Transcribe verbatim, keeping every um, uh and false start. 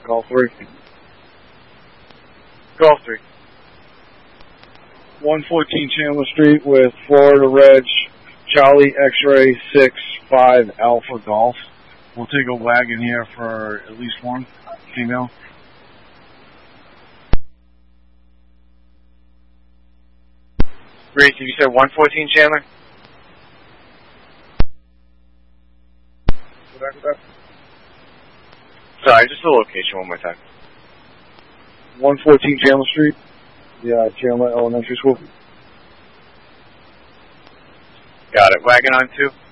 Call three. Call three. one fourteen Chandler Street with Florida Reg, Charlie X-Ray six five Alpha Golf. We'll take a wagon here for at least one female. Gracie, you said one fourteen Chandler? Sorry, just the location one more time. one fourteen Chandler Street. Yeah, Chandler Elementary School. Got it. Wagon on two.